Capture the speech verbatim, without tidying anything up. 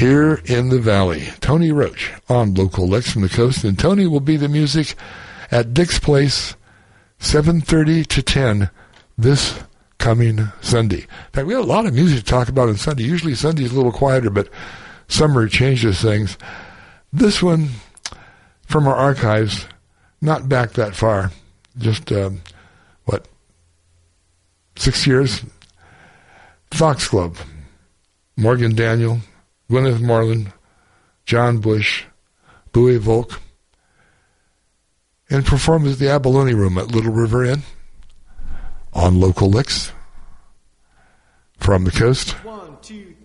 here in the valley. Tony Roach on Local Licks from the coast, and Tony will be the music at Dick's Place, seven thirty to ten this coming Sunday. In fact, we have a lot of music to talk about on Sunday. Usually Sunday is a little quieter, but summer changes things. This one, from our archives, not back that far, just, um, what, six years? Foxglove, Morgan Daniel, Gwyneth Moreland, John Bush, Louis Volk, and performed at the Abalone Room at Little River Inn on Local Licks from the coast. One, two,